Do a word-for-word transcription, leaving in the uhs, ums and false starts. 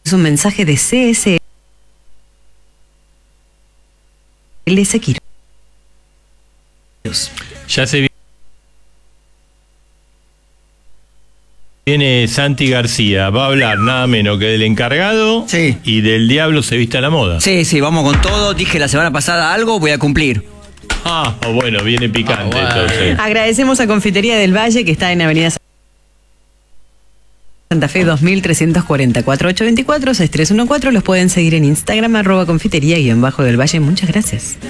Es un mensaje de C S L Sequiros. Ya se viene Santi García, va a hablar nada menos que del encargado sí. y del diablo se viste a la moda. Sí, sí, vamos con todo. Dije la semana pasada algo, voy a cumplir. Ah, bueno, viene picante Ah, bueno. entonces. Agradecemos a Confitería del Valle, que está en Avenida Santa Fe dos mil trescientos cuarenta, cuatro ocho dos cuatro, seis tres uno cuatro. Los pueden seguir en Instagram, arroba confitería guión bajo del Valle. Muchas gracias.